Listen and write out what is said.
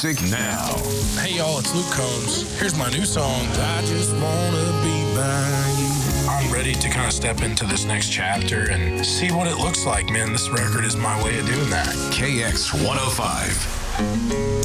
music now. Hey y'all, it's Luke Combs. Here's my new song, I Just Wanna Be By You. I'm ready to kind of step into this next chapter and see what it looks like, man. This record is my way of doing that. KX 105.